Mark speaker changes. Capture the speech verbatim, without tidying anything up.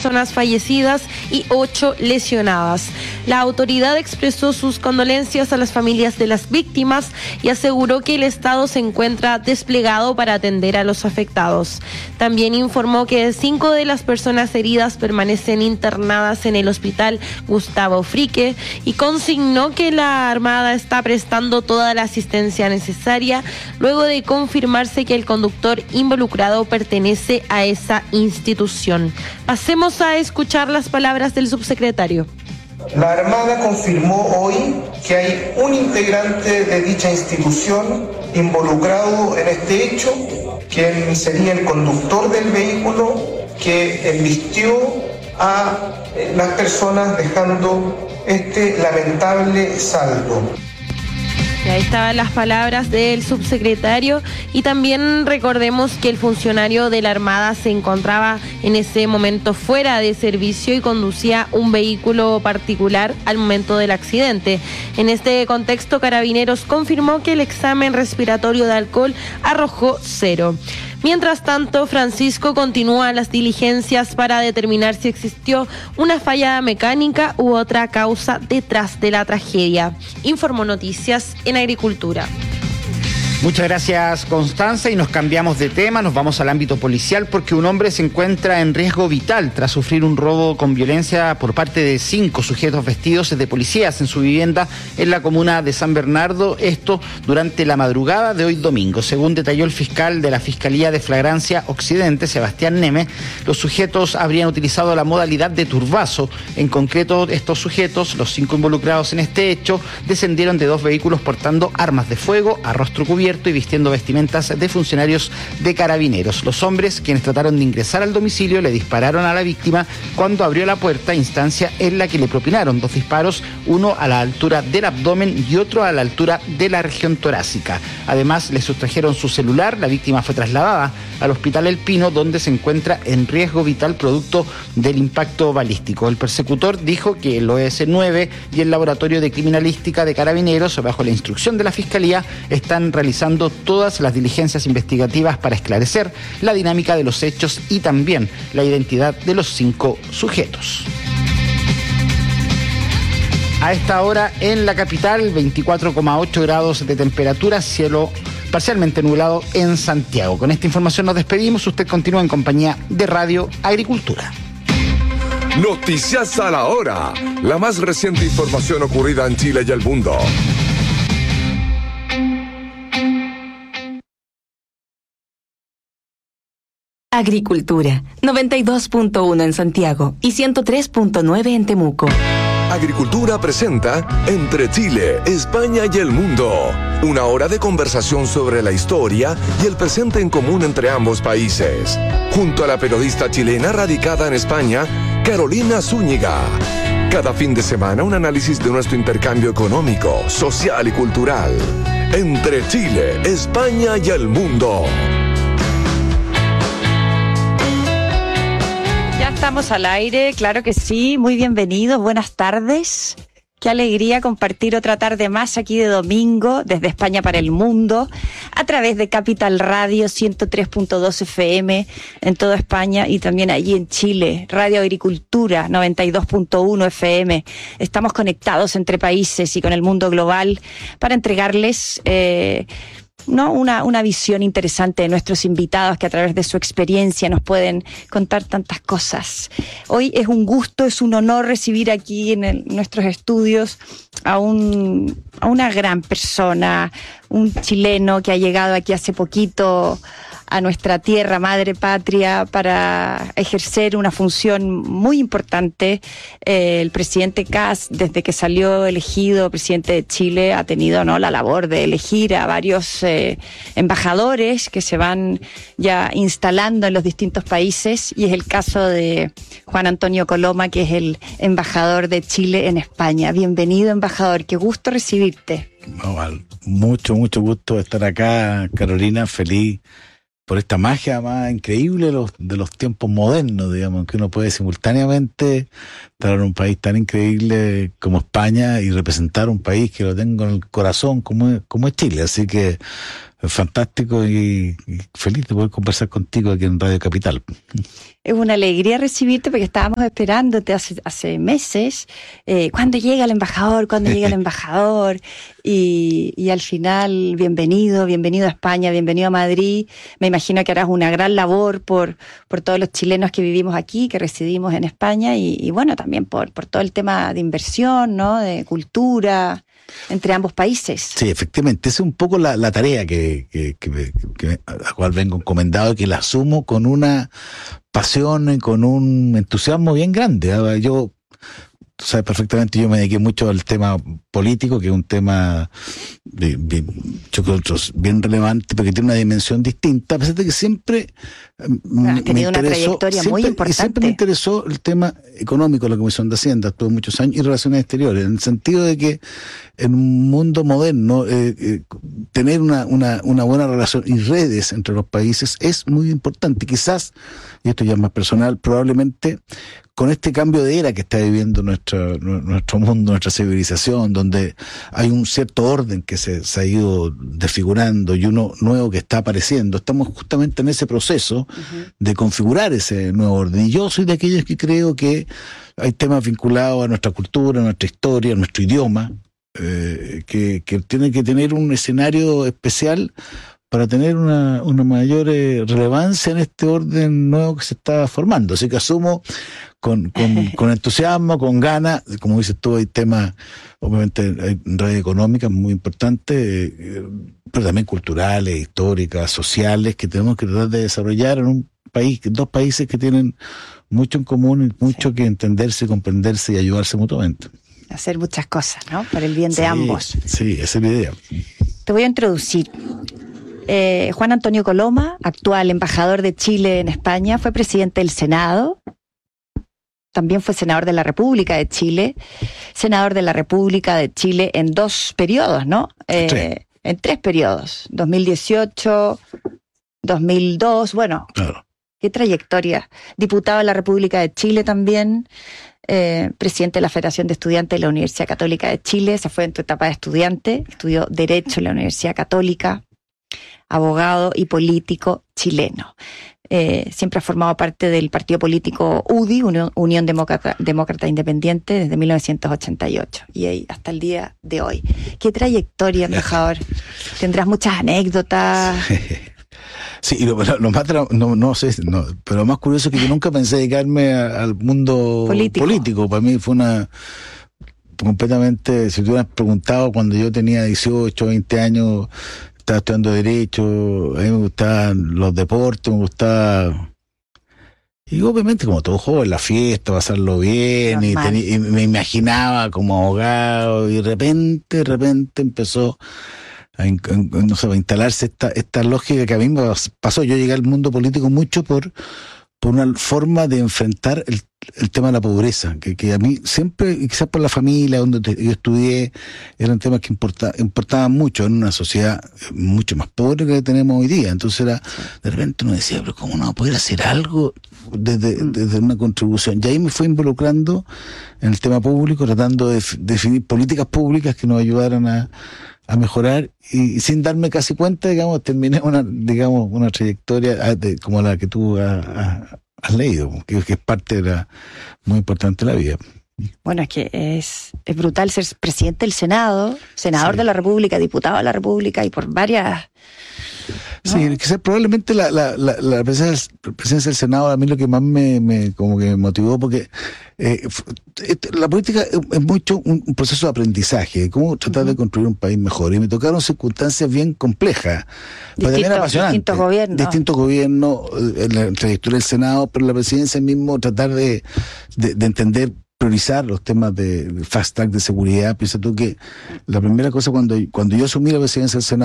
Speaker 1: personas fallecidas y ocho lesionadas. La autoridad expresó sus condolencias a las familias de las víctimas y aseguró que el Estado se encuentra desplegado para atender a los afectados. También informó que cinco de las personas heridas permanecen internadas en el hospital Gustavo Frique y consignó que la Armada está prestando toda la asistencia necesaria luego de confirmarse que el conductor involucrado pertenece a esa institución. Pasemos a escuchar las palabras del subsecretario.
Speaker 2: La Armada confirmó hoy que hay un integrante de dicha institución involucrado en este hecho, quien sería el conductor del vehículo que embistió a las personas dejando este lamentable saldo.
Speaker 1: Y ahí estaban las palabras del subsecretario y también recordemos que el funcionario de la Armada se encontraba en ese momento fuera de servicio y conducía un vehículo particular al momento del accidente. En este contexto, Carabineros confirmó que el examen respiratorio de alcohol arrojó cero. Mientras tanto, Francisco continúa las diligencias para determinar si existió una falla mecánica u otra causa detrás de la tragedia. Informó Noticias en Agricultura.
Speaker 3: Muchas gracias, Constanza, y nos cambiamos de tema, nos vamos al ámbito policial porque un hombre se encuentra en riesgo vital tras sufrir un robo con violencia por parte de cinco sujetos vestidos de policías en su vivienda en la comuna de San Bernardo, esto durante la madrugada de hoy domingo. Según detalló el fiscal de la Fiscalía de Flagrancia Occidente, Sebastián Neme, los sujetos habrían utilizado la modalidad de turbazo. En concreto, estos sujetos, los cinco involucrados en este hecho, descendieron de dos vehículos portando armas de fuego a rostro cubierto y vistiendo vestimentas de funcionarios de Carabineros. Los hombres, quienes trataron de ingresar al domicilio, le dispararon a la víctima cuando abrió la puerta, instancia en la que le propinaron dos disparos, uno a la altura del abdomen y otro a la altura de la región torácica. Además, le sustrajeron su celular. La víctima fue trasladada al Hospital El Pino, donde se encuentra en riesgo vital producto del impacto balístico. El persecutor dijo que el O S nueve y el Laboratorio de Criminalística de Carabineros, bajo la instrucción de la Fiscalía, están realizando todas las diligencias investigativas para esclarecer la dinámica de los hechos y también la identidad de los cinco sujetos. A esta hora en la capital, veinticuatro coma ocho grados de temperatura, cielo parcialmente nublado en Santiago. Con esta información nos despedimos. Usted continúa en compañía de Radio Agricultura.
Speaker 4: Noticias a la hora. La más reciente información ocurrida en Chile y el mundo.
Speaker 5: Agricultura, noventa y dos punto uno en Santiago y ciento tres punto nueve en Temuco.
Speaker 4: Agricultura presenta Entre Chile, España y el mundo. Una hora de conversación sobre la historia y el presente en común entre ambos países. Junto a la periodista chilena radicada en España, Carolina Zúñiga. Cada fin de semana un análisis de nuestro intercambio económico, social y cultural. Entre Chile, España y el mundo.
Speaker 6: Estamos al aire, claro que sí, muy bienvenidos, buenas tardes. Qué alegría compartir otra tarde más aquí de domingo, desde España para el mundo, a través de Capital Radio ciento tres punto dos F M en toda España y también allí en Chile, Radio Agricultura noventa y dos punto uno F M. Estamos conectados entre países y con el mundo global para entregarles Eh, ¿no? Una, una visión interesante de nuestros invitados que a través de su experiencia nos pueden contar tantas cosas. Hoy es un gusto, es un honor recibir aquí en el, nuestros estudios a, un, a una gran persona, un chileno que ha llegado aquí hace poquito a nuestra tierra, madre patria, para ejercer una función muy importante. Eh, el presidente Kast, desde que salió elegido presidente de Chile, ha tenido, ¿no?, la labor de elegir a varios eh, embajadores que se van ya instalando en los distintos países, y es el caso de Juan Antonio Coloma, que es el embajador de Chile en España. Bienvenido, embajador, qué gusto recibirte.
Speaker 7: No, mucho, mucho gusto estar acá, Carolina, feliz por esta magia más increíble de los, de los tiempos modernos, digamos, que uno puede simultáneamente estar en un país tan increíble como España y representar un país que lo tengo en el corazón como es, como es Chile. Así que fantástico y, y feliz de poder conversar contigo aquí en Radio Capital.
Speaker 6: Es una alegría recibirte porque estábamos esperándote hace, hace meses. Eh, ¿Cuándo llega el embajador? ¿Cuándo llega el embajador? Y, y al final, bienvenido, bienvenido a España, bienvenido a Madrid. Me imagino que harás una gran labor por, por todos los chilenos que vivimos aquí, que residimos en España y, y bueno, también por, por todo el tema de inversión, ¿no? De cultura entre ambos países.
Speaker 7: Sí, efectivamente, esa es un poco la, la tarea que, que, que, me, que a la cual vengo encomendado y que la asumo con una pasión y con un entusiasmo bien grande. Yo, tú sabes perfectamente, yo me dediqué mucho al tema político, que es un tema bien, bien, yo creo que bien relevante, porque tiene una dimensión distinta, a pesar de que siempre
Speaker 6: bueno, me interesó, una trayectoria
Speaker 7: siempre,
Speaker 6: muy importante.
Speaker 7: Y siempre me interesó el tema económico de la Comisión de Hacienda, tuve muchos años, y relaciones exteriores, en el sentido de que en un mundo moderno, eh, eh, tener una, una, una buena relación y redes entre los países es muy importante. Quizás, y esto ya es más personal, probablemente con este cambio de era que está viviendo nuestra, nuestro mundo, nuestra civilización, donde hay un cierto orden que se, se ha ido desfigurando y uno nuevo que está apareciendo, estamos justamente en ese proceso uh-huh. de configurar ese nuevo orden. Y yo soy de aquellos que creo que hay temas vinculados a nuestra cultura, a nuestra historia, a nuestro idioma, eh, que, que tienen que tener un escenario especial para tener una, una mayor eh, relevancia en este orden nuevo que se está formando. Así que asumo con, con, con entusiasmo, con ganas, como dices tú, hay temas, obviamente hay redes económicas muy importantes, eh, pero también culturales, históricas, sociales, que tenemos que tratar de desarrollar en un país, dos países que tienen mucho en común y mucho sí. que entenderse, comprenderse y ayudarse mutuamente.
Speaker 6: Hacer muchas cosas, ¿no? Por el bien de
Speaker 7: sí,
Speaker 6: ambos.
Speaker 7: Sí, esa es la idea.
Speaker 6: Te voy a introducir. Eh, Juan Antonio Coloma, actual embajador de Chile en España, fue presidente del Senado, también fue senador de la República de Chile, senador de la República de Chile en dos periodos, ¿no? Eh, sí. En tres periodos, dos mil dieciocho, dos mil dos, bueno, claro. Qué trayectoria. Diputado de la República de Chile también, eh, presidente de la Federación de Estudiantes de la Universidad Católica de Chile, se fue en tu etapa de estudiante, estudió Derecho en la Universidad Católica, abogado y político chileno. Eh, siempre ha formado parte del partido político U D I, Unión, Unión Demócrata, Demócrata Independiente, desde mil novecientos ochenta y ocho y ahí hasta el día de hoy. ¿Qué trayectoria, embajador? ¿Tendrás muchas anécdotas?
Speaker 7: Sí, sí y lo, lo más, no, no sé, no, pero lo más curioso es que yo nunca pensé dedicarme a, al mundo político. político. Para mí fue una... completamente, si tú hubieras preguntado cuando yo tenía dieciocho, veinte años, estaba estudiando Derecho, a mí me gustaban los deportes, me gustaba... Y obviamente, como todo joven, la fiesta, pasarlo bien, y, tení, y me imaginaba como abogado, y de repente, de repente empezó a, no sé, a instalarse esta, esta lógica que a mí me pasó. Yo llegué al mundo político mucho por, por una forma de enfrentar el el tema de la pobreza, que, que a mí siempre, y quizás por la familia donde te, yo estudié, eran temas que importa, importaban mucho en una sociedad mucho más pobre que tenemos hoy día. Entonces era, de repente uno decía, pero ¿cómo no poder hacer algo desde, desde una contribución? Y ahí me fui involucrando en el tema público, tratando de definir políticas públicas que nos ayudaran a, a mejorar, y, y sin darme casi cuenta, digamos, terminé una, digamos, una trayectoria de, como la que tú has, has has leído, que, que es parte de la muy importante de la vida.
Speaker 6: Bueno, es que es, es brutal ser presidente del Senado, senador sí. de la República, diputado de la República y por varias... ¿no?
Speaker 7: Sí, quizás probablemente la, la, la, la, presencia, la presencia del Senado a mí lo que más me, me como que me motivó, porque eh, la política es mucho un, un proceso de aprendizaje, cómo tratar uh-huh. de construir un país mejor, y me tocaron circunstancias bien complejas, pero también apasionantes.
Speaker 6: Distintos gobiernos.
Speaker 7: Distintos gobiernos, la trayectoria del Senado, pero la presidencia mismo, tratar de, de, de entender, priorizar los temas de fast track de seguridad. Piensa tú que la primera cosa cuando, cuando yo asumí la presidencia del Senado,